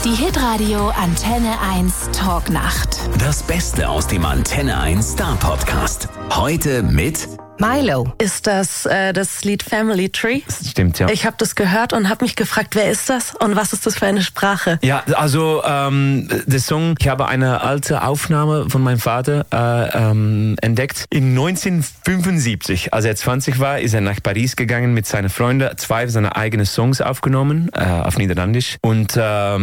Die Hitradio Antenne 1 Talknacht. Das Beste aus dem Antenne 1 Star Podcast. Heute mit Milo ist das Lied Family Tree. Das stimmt, ja. Ich habe das gehört und habe mich gefragt, wer ist das und was ist das für eine Sprache? Ja, also der Song, ich habe eine alte Aufnahme von meinem Vater entdeckt. In 1975, als er 20 war, ist er nach Paris gegangen mit seinen Freunden, 2 seiner eigenen Songs aufgenommen, auf Niederländisch. Und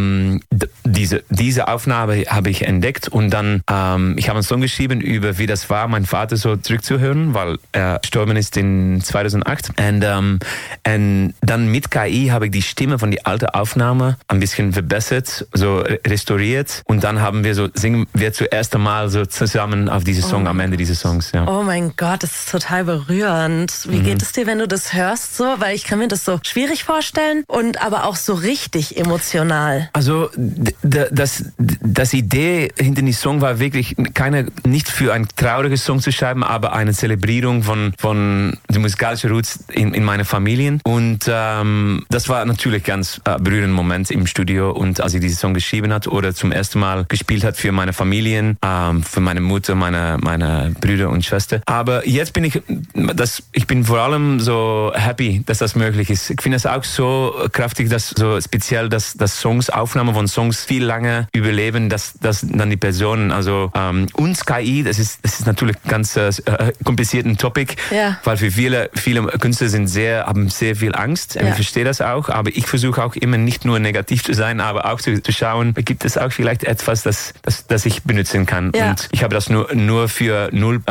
diese Aufnahme habe ich entdeckt und dann, ich habe einen Song geschrieben über, wie das war, meinen Vater so zurückzuhören, weil er gestorben ist in 2008. Und dann mit KI habe ich die Stimme von der alten Aufnahme ein bisschen verbessert, so restauriert. Und dann singen wir zuerst einmal so zusammen auf diese Song am Ende dieses Songs. Ja. Oh mein Gott, das ist total berührend. Wie geht es dir, wenn du das hörst so? Weil ich kann mir das so schwierig vorstellen und aber auch so richtig emotional. Also das Idee hinter dem Song war wirklich nicht für ein trauriges Song zu schreiben, aber eine Zelebrierung von den musikalischen Roots in meiner Familie. Und das war natürlich ganz berührender Moment im Studio. Und als ich diesen Song geschrieben hat oder zum ersten Mal gespielt hat für meine Familien, für meine Mutter, meine Brüder und Schwester. Aber jetzt bin ich bin vor allem so happy, dass das möglich ist. Ich finde es auch so kraftig, dass so speziell, dass Aufnahme von Songs viel lange überleben, dass dann die Personen, also uns KI, das ist natürlich ganz komplizierten Topic, ja. Weil für viele Künstler haben sehr viel Angst. Ja. Ich verstehe das auch, aber ich versuche auch immer nicht nur negativ zu sein, aber auch zu schauen, gibt es auch vielleicht etwas, das ich benutzen kann. Ja. Und ich habe das nur für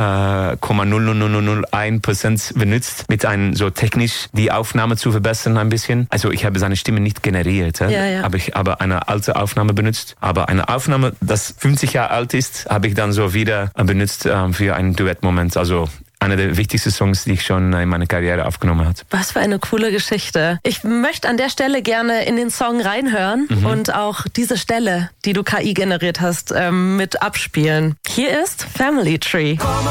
0,00001% benutzt, mit einem so technisch die Aufnahme zu verbessern ein bisschen. Also ich habe seine Stimme nicht generiert, ja. Aber ich habe eine alte Aufnahme benutzt. Aber eine Aufnahme, das 50 Jahre alt ist, habe ich dann so wieder benutzt für einen Duettmoment. Also einer der wichtigsten Songs, die ich schon in meiner Karriere aufgenommen habe. Was für eine coole Geschichte. Ich möchte an der Stelle gerne in den Song reinhören und auch diese Stelle, die du KI generiert hast, mit abspielen. Hier ist Family Tree.